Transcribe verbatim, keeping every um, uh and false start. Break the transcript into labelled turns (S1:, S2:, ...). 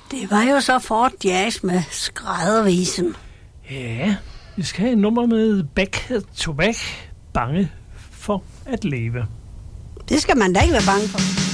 S1: Det var jo så Fort Jazz med Skræddervisen.
S2: Ja, vi skal have et nummer med Back to Back. Bange for at leve.
S1: Det skal man da ikke være bange for.